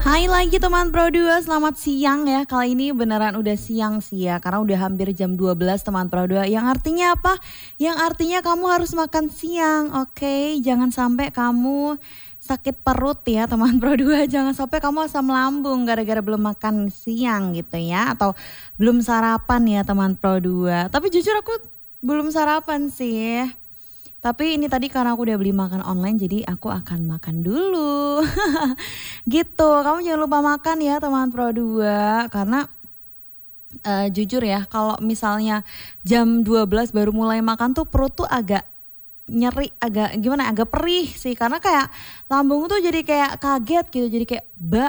Hai lagi teman Pro 2, selamat siang ya. Kali ini beneran udah siang sih ya, karena udah hampir jam 12 teman Pro 2. Yang artinya apa? Yang artinya kamu harus makan siang, oke? Jangan sampai kamu sakit perut ya teman Pro 2. Jangan sampai kamu asam lambung gara-gara belum makan siang gitu ya. Atau belum sarapan ya teman Pro 2. Tapi jujur aku belum sarapan sih. Tapi ini tadi karena aku udah beli makan online jadi aku akan makan dulu. Gitu, kamu jangan lupa makan ya teman Pro 2. Karena jujur ya kalau misalnya jam 12 baru mulai makan tuh perut tuh agak nyeri, agak gimana, agak perih sih. Karena kayak lambung tuh jadi kayak kaget gitu, jadi kayak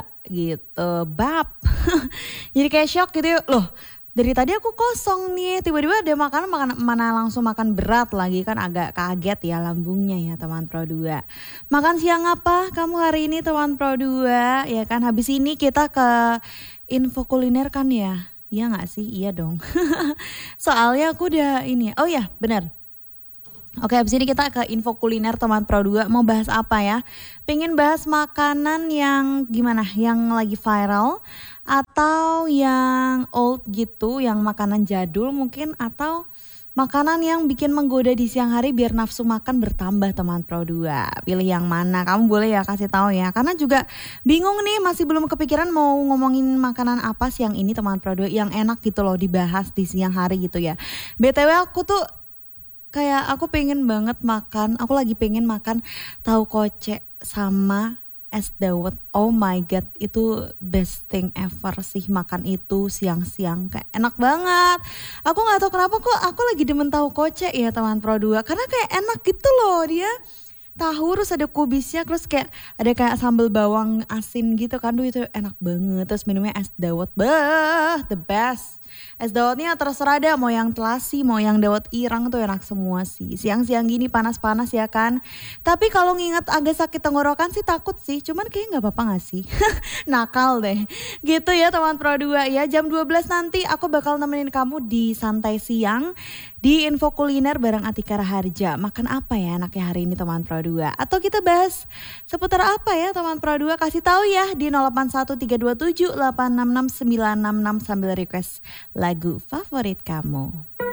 gitu, bab. Jadi kayak shock gitu loh. Dari tadi aku kosong nih, tiba-tiba ada makanan mana langsung makan berat lagi, kan agak kaget ya lambungnya ya teman Pro 2. Makan siang apa kamu hari ini teman Pro 2? Ya kan habis ini kita ke info kuliner kan ya? Iya gak sih? Iya dong. Soalnya aku udah ini, oh ya benar. Oke, habis ini kita ke info kuliner teman Pro 2. Mau bahas apa ya? Pengen bahas makanan yang gimana? Yang lagi viral atau yang old gitu, yang makanan jadul mungkin, atau makanan yang bikin menggoda di siang hari biar nafsu makan bertambah teman Pro 2. Pilih yang mana? Kamu boleh ya kasih tahu ya. Karena juga bingung nih, masih belum kepikiran mau ngomongin makanan apa siang ini teman Pro 2 yang enak gitu loh dibahas di siang hari gitu ya. BTW aku tuh kayak aku pengen banget makan, aku lagi pengen makan tahu kocek sama es dawet. Oh my god, itu best thing ever sih makan itu siang-siang, kayak enak banget. Aku gak tahu kenapa kok aku lagi demen tahu kocek ya teman Pro 2, karena kayak enak gitu loh dia. Tahu terus ada kubisnya, terus kayak ada kayak sambal bawang asin gitu kan, itu enak banget. Terus minumnya es dawet, the best. Es dawetnya terserah deh, mau yang telasi, mau yang dawet irang tuh enak semua sih. Siang-siang gini panas-panas ya kan. Tapi kalau nginget agak sakit tenggorokan sih takut sih, cuman kayaknya gak apa-apa gak sih? Nakal deh. Gitu ya teman Pro 2 ya, jam 12 nanti aku bakal nemenin kamu di santai siang di info kuliner bareng Atika Raharja. Makan apa ya enaknya hari ini teman Pro 2? Atau kita bahas seputar apa ya teman Pro 2? Kasih tahu ya di 081327866966 sambil request lagu favorit kamu.